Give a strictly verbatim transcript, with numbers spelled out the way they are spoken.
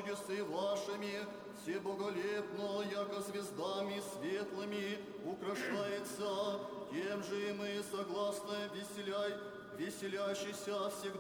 чудесы вашими, все боголепно, яко звездами светлыми, украшается, тем же и мы согласно веселяй, веселящийся всегда